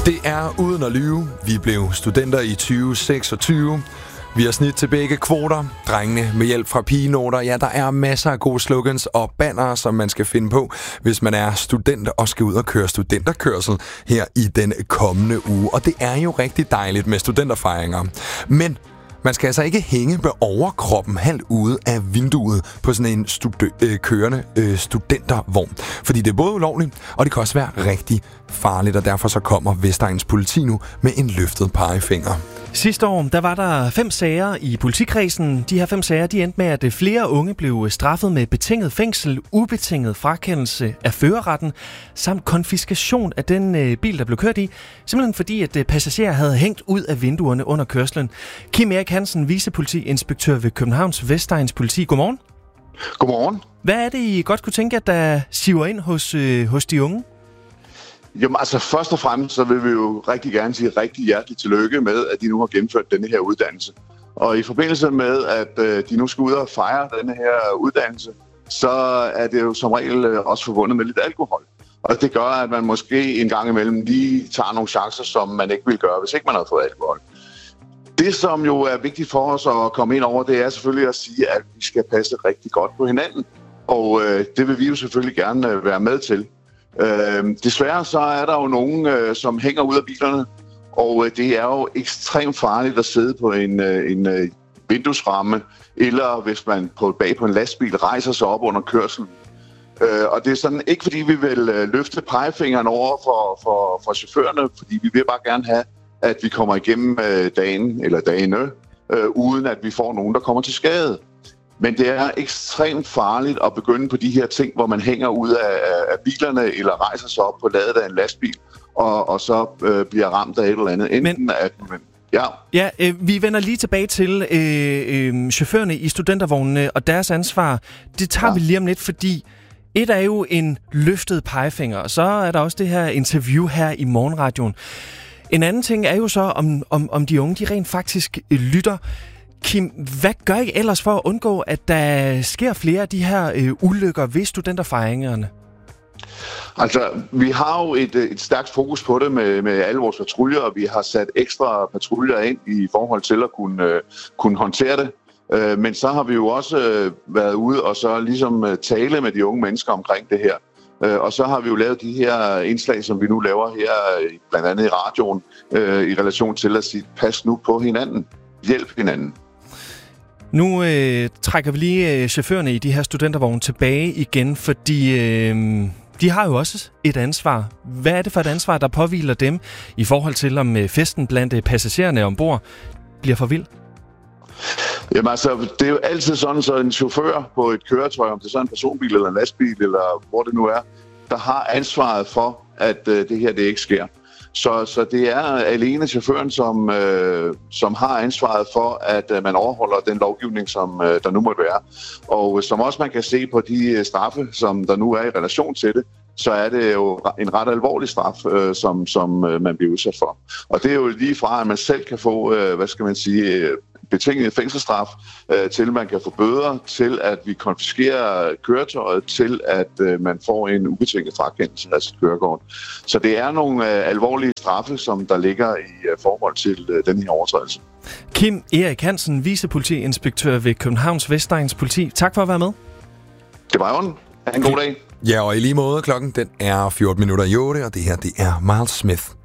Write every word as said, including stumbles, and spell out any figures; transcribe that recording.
Det er uden at lyve. Vi blev studenter i tyve seksogtyve. Vi har snit til begge kvoter. Drengene med hjælp fra pigenoter. Ja, der er masser af gode slogans og bannere, som man skal finde på, hvis man er student og skal ud og køre studenterkørsel her i den kommende uge. Og det er jo rigtig dejligt med studenterfejringer. Men man skal altså ikke hænge med overkroppen halvt ude af vinduet på sådan en studi- øh, kørende øh, studentervogn. Fordi det er både ulovligt, og det kan også være rigtig farligt, og derfor så kommer Vestegns politi nu med en løftet pegefinger. Sidste år, der var der fem sager i politikredsen. De her fem sager, de endte med, at flere unge blev straffet med betinget fængsel, ubetinget frakendelse af førerretten, samt konfiskation af den øh, bil, der blev kørt i, simpelthen fordi, at øh, passagerer havde hængt ud af vinduerne under kørslen. Kim Erik Hansen, vicepolitiinspektør ved Københavns Vestegns politi. Godmorgen. Godmorgen. Hvad er det, I godt kunne tænke, at der siver ind hos, øh, hos de unge? Jamen altså, først og fremmest, så vil vi jo rigtig gerne sige rigtig hjerteligt tillykke med, at de nu har gennemført denne her uddannelse. Og i forbindelse med, at øh, de nu skal ud og fejre denne her uddannelse, så er det jo som regel øh, også forbundet med lidt alkohol. Og det gør, at man måske en gang imellem lige tager nogle chancer, som man ikke ville gøre, hvis ikke man havde fået alkohol. Det, som jo er vigtigt for os at komme ind over, det er selvfølgelig at sige, at vi skal passe rigtig godt på hinanden. Og øh, det vil vi jo selvfølgelig gerne øh, være med til. Øh, desværre så er der jo nogen, øh, som hænger ud af bilerne, og øh, det er jo ekstremt farligt at sidde på en, øh, en øh, vinduesramme, eller hvis man på, bag på en lastbil rejser sig op under kørslen. Øh, og det er sådan ikke fordi vi vil øh, løfte pegefingeren over for, for, for chaufførerne, fordi vi vil bare gerne have, at vi kommer igennem øh, dagen eller dagene, øh, uden at vi får nogen, der kommer til skade. Men det er ekstremt farligt at begynde på de her ting, hvor man hænger ud af, af bilerne eller rejser sig op på ladet af en lastbil, og, og så øh, bliver ramt af et eller andet. Enten Men... at man Ja, ja øh, vi vender lige tilbage til øh, øh, chaufførerne i studentervognene og deres ansvar. Det tager ja. vi lige om lidt, fordi et er jo en løftet pegefinger, og så er der også det her interview her i Morgenradioen. En anden ting er jo så, om, om, om de unge de rent faktisk lytter. Kim, hvad gør I ellers for at undgå, at der sker flere af de her øh, ulykker ved studenterfejringerne? Altså, vi har jo et, et stærkt fokus på det med, med alle vores patruljer, og vi har sat ekstra patruljer ind i forhold til at kunne, øh, kunne håndtere det. Øh, men så har vi jo også øh, været ude og så ligesom øh, tale med de unge mennesker omkring det her. Øh, og så har vi jo lavet de her indslag, som vi nu laver her, blandt andet i radioen, øh, i relation til at sige, pas nu på hinanden, hjælp hinanden. Nu øh, trækker vi lige øh, chaufførerne i de her studentervogne tilbage igen, fordi øh, de har jo også et ansvar. Hvad er det for et ansvar, der påhviler dem i forhold til, om øh, festen blandt øh, passagererne ombord bliver for vild? Jamen altså, det er jo altid sådan, så en chauffør på et køretøj, om det er så en personbil eller en lastbil, eller hvor det nu er, der har ansvaret for, at øh, det her det ikke sker. Så, så det er alene chaufføren, som, øh, som har ansvaret for, at øh, man overholder den lovgivning, som øh, der nu måtte være. Og som også man kan se på de straffe, som der nu er i relation til det, så er det jo en ret alvorlig straf, øh, som, som øh, man bliver udsat for. Og det er jo lige fra, at man selv kan få, øh, hvad skal man sige, øh, betinget fængselsstraf, øh, til man kan få bøder, til at vi konfiskerer køretøjet, til at øh, man får en ubetinget frakendelse af sit kørekort. Så det er nogle øh, alvorlige straffe, som der ligger i øh, forhold til øh, den her overtrædelse. Kim Erik Hansen, vicepolitiinspektør ved Københavns Vestegns politi. Tak for at være med. Det var jo en, en god dag. Ja, og i lige måde, klokken den er fjorten minutter i otte, og det her det er Miles Smith.